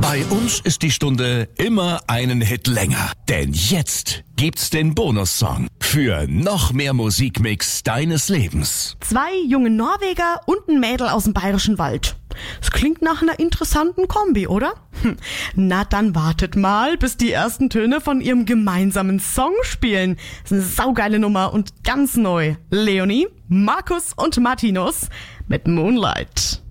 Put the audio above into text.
Bei uns ist die Stunde immer einen Hit länger. Denn jetzt gibt's den Bonussong für noch mehr Musikmix deines Lebens. 2 junge Norweger und ein Mädel aus dem Bayerischen Wald. Es klingt nach einer interessanten Kombi, oder? Na dann wartet mal, bis die ersten Töne von ihrem gemeinsamen Song spielen. Das ist eine saugeile Nummer und ganz neu. Leonie, Markus und Martinus mit Moonlight.